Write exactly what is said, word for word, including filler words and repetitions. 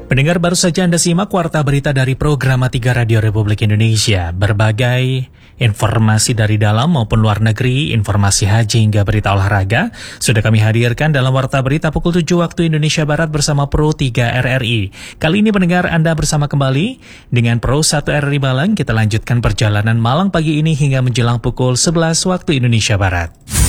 Pendengar, baru saja Anda simak Warta Berita dari Program tiga Radio Republik Indonesia. Berbagai informasi dari dalam maupun luar negeri, informasi haji hingga berita olahraga sudah kami hadirkan dalam Warta Berita pukul tujuh waktu Indonesia Barat bersama Pro tiga R R I. Kali ini pendengar, Anda bersama kembali dengan Pro satu R R I Malang. Kita lanjutkan perjalanan Malang pagi ini hingga menjelang pukul sebelas waktu Indonesia Barat.